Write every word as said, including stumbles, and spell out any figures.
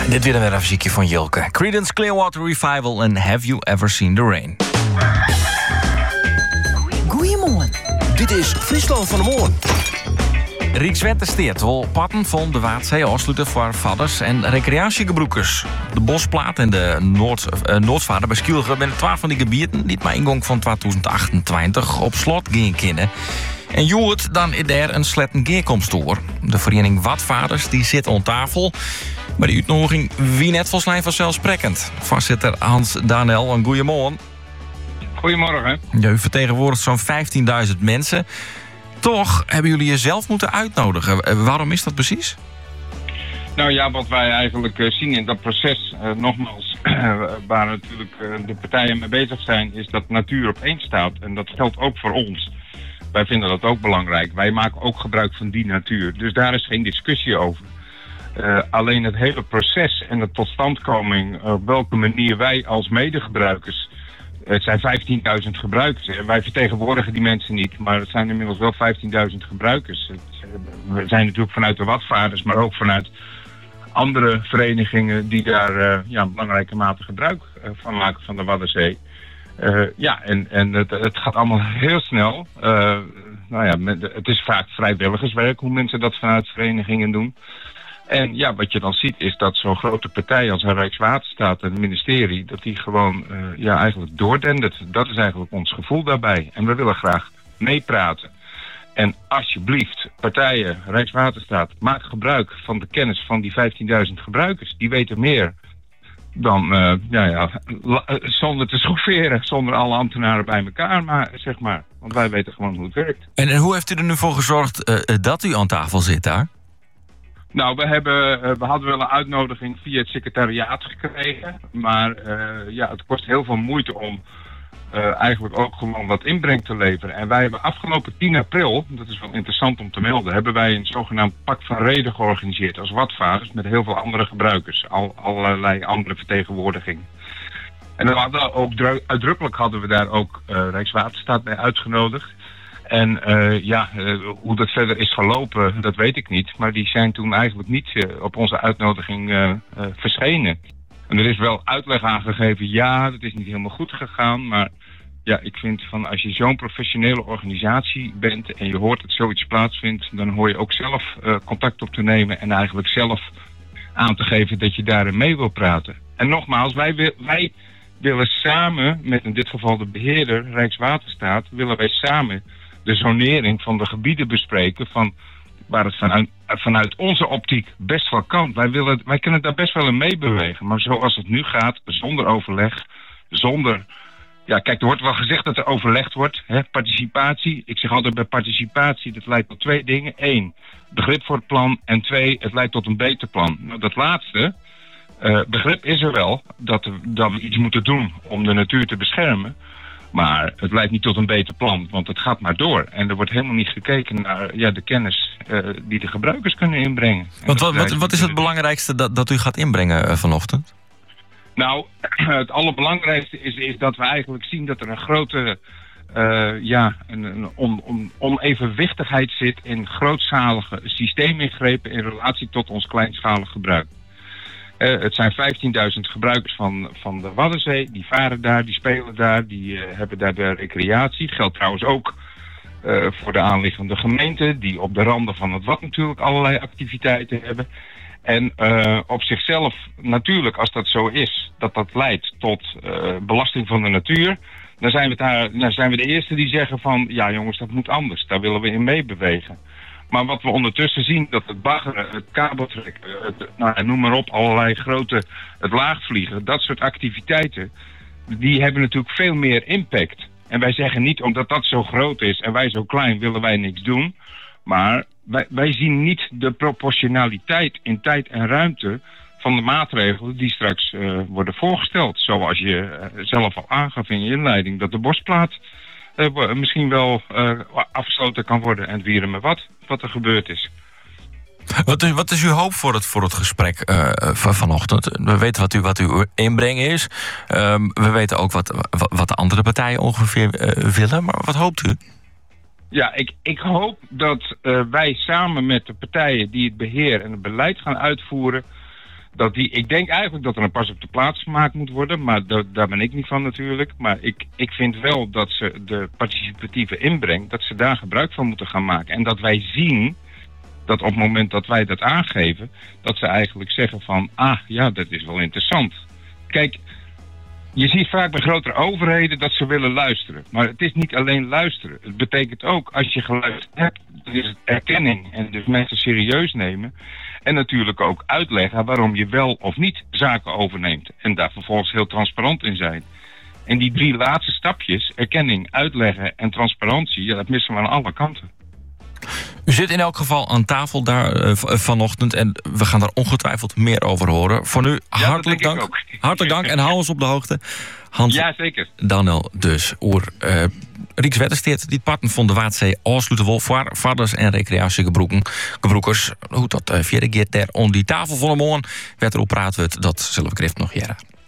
Dit weer een muziekje van Jilke. Creedence Clearwater Revival en Have You Ever Seen the Rain? Goeiemorgen. Dit is Friesland van de Moorn. Rijkswaterstaat wil patten van de Waadzee afsluiten voor vadders en recreatiegebruikers. De Bosplaat en de Noord, uh, Noordvaarder bij Skielge zijn twee van die gebieden die met ingang van tweeduizend achtentwintig op slot gaan kunnen. En joet dan is er een sletten geerkomst door. De vereniging Watvaders die zit aan tafel. Maar de uitnodiging wie net volgens mij vanzelfsprekend. Voorzitter Hans Danel, een goeiemorgen. Goedemorgen. Ja, u vertegenwoordigt zo'n vijftienduizend mensen. Toch hebben jullie jezelf moeten uitnodigen. Waarom is dat precies? Nou ja, wat wij eigenlijk uh, zien in dat proces, uh, nogmaals, uh, waar natuurlijk uh, de partijen mee bezig zijn, is dat natuur op één staat. En dat geldt ook voor ons. Wij vinden dat ook belangrijk. Wij maken ook gebruik van die natuur. Dus daar is geen discussie over. Uh, alleen het hele proces en de totstandkoming, uh, op welke manier wij als medegebruikers, het zijn vijftienduizend gebruikers. En wij vertegenwoordigen die mensen niet, maar het zijn inmiddels wel vijftienduizend gebruikers. Het, we zijn natuurlijk vanuit de Watvaders, maar ook vanuit andere verenigingen die daar uh, ja, belangrijke mate gebruik uh, van maken van de Waddenzee. Uh, ja, en, en het, het gaat allemaal heel snel. Uh, nou ja, met, het is vaak vrijwilligerswerk hoe mensen dat vanuit verenigingen doen. En ja, wat je dan ziet is dat zo'n grote partij als Rijkswaterstaat en het ministerie, dat die gewoon uh, ja, eigenlijk doordendert. Dat is eigenlijk ons gevoel daarbij. En we willen graag meepraten. En alsjeblieft, partijen, Rijkswaterstaat, maak gebruik van de kennis van die vijftienduizend gebruikers. Die weten meer dan, uh, ja, ja, la, zonder te schofferen, zonder alle ambtenaren bij elkaar, maar, zeg maar. Want wij weten gewoon hoe het werkt. En, en hoe heeft u er nu voor gezorgd uh, dat u aan tafel zit daar? Nou, we, hebben, uh, we hadden wel een uitnodiging via het secretariaat gekregen. Maar uh, ja, het kost heel veel moeite om uh, eigenlijk ook gewoon wat inbreng te leveren. En wij hebben afgelopen tien april, dat is wel interessant om te melden, hebben wij een zogenaamd pak van reden georganiseerd als Watvaders met heel veel andere gebruikers. Al, allerlei andere vertegenwoordigingen. En dan hadden we ook uitdrukkelijk hadden we daar ook uh, Rijkswaterstaat bij uitgenodigd. En uh, ja, uh, hoe dat verder is gelopen, dat weet ik niet. Maar die zijn toen eigenlijk niet uh, op onze uitnodiging uh, uh, verschenen. En er is wel uitleg aangegeven, ja, dat is niet helemaal goed gegaan. Maar ja, ik vind van als je zo'n professionele organisatie bent en je hoort dat zoiets plaatsvindt, dan hoor je ook zelf uh, contact op te nemen en eigenlijk zelf aan te geven dat je daarin mee wil praten. En nogmaals, wij, wil, wij willen samen, met in dit geval de beheerder, Rijkswaterstaat, willen wij samen de zonering van de gebieden bespreken van waar het vanuit, vanuit onze optiek best wel kan. Wij, willen, wij kunnen daar best wel in meebewegen. Maar zoals het nu gaat, zonder overleg, zonder... Ja, kijk, er wordt wel gezegd dat er overlegd wordt. Hè, participatie. Ik zeg altijd bij participatie, dat leidt tot twee dingen. Eén, begrip voor het plan. En twee, het leidt tot een beter plan. Nou, dat laatste, uh, begrip is er wel dat, er, dat we iets moeten doen om de natuur te beschermen. Maar het leidt niet tot een beter plan, want het gaat maar door. En er wordt helemaal niet gekeken naar ja, de kennis uh, die de gebruikers kunnen inbrengen. Want wat, wat, wat is het belangrijkste dat, dat u gaat inbrengen uh, vanochtend? Nou, het allerbelangrijkste is, is dat we eigenlijk zien dat er een grote uh, ja, een, een on, on, onevenwichtigheid zit in grootschalige systeemingrepen in relatie tot ons kleinschalig gebruik. Uh, het zijn vijftienduizend gebruikers van, van de Waddenzee. Die varen daar, die spelen daar, die uh, hebben daar de recreatie. Geldt trouwens ook uh, voor de aanliggende gemeenten, die op de randen van het Wad natuurlijk allerlei activiteiten hebben. En uh, op zichzelf, natuurlijk, als dat zo is, dat dat leidt tot uh, belasting van de natuur, dan zijn we, daar, dan zijn we de eerste die zeggen van, ja jongens, dat moet anders. Daar willen we in meebewegen. Maar wat we ondertussen zien, dat het baggeren, het kabeltrekken, het, nou, noem maar op, allerlei grote, het laagvliegen, dat soort activiteiten, die hebben natuurlijk veel meer impact. En wij zeggen niet, omdat dat zo groot is en wij zo klein, willen wij niks doen. Maar wij, wij zien niet de proportionaliteit in tijd en ruimte van de maatregelen die straks uh, worden voorgesteld. Zoals je uh, zelf al aangaf in je inleiding, dat de Bosplaat uh, misschien wel uh, afgesloten kan worden. En het wieren met wat, wat er gebeurd is. Wat is, wat is uw hoop voor het, voor het gesprek uh, van vanochtend? We weten wat, u, wat uw inbreng is. Um, we weten ook wat, wat de andere partijen ongeveer uh, willen. Maar wat hoopt u? Ja, ik, ik hoop dat uh, wij samen met de partijen die het beheer en het beleid gaan uitvoeren, dat die, ik denk eigenlijk dat er een pas op de plaats gemaakt moet worden, maar da, daar ben ik niet van natuurlijk. Maar ik, ik vind wel dat ze de participatieve inbreng, dat ze daar gebruik van moeten gaan maken. En dat wij zien dat op het moment dat wij dat aangeven, dat ze eigenlijk zeggen van, ah ja, dat is wel interessant. Kijk, je ziet vaak bij grotere overheden dat ze willen luisteren. Maar het is niet alleen luisteren. Het betekent ook, als je geluisterd hebt, dan is het erkenning en dus mensen serieus nemen. En natuurlijk ook uitleggen waarom je wel of niet zaken overneemt. En daar vervolgens heel transparant in zijn. En die drie laatste stapjes, erkenning, uitleggen en transparantie, ja, dat missen we aan alle kanten. U zit in elk geval aan tafel daar uh, vanochtend en we gaan daar ongetwijfeld meer over horen. Voor nu hartelijk ja, dank. Hartelijk dank en hou ons op de hoogte. Hans ja, zeker. Danel dus. Oer uh, Rieks Wettersteert, die parten van de Waatzee afsluiten wil voor vaders en recreatiegebroekers. Hoe dat uh, vierde keer ter om die tafel van de morgen werd erop praten we het, dat zullen we nog jaren.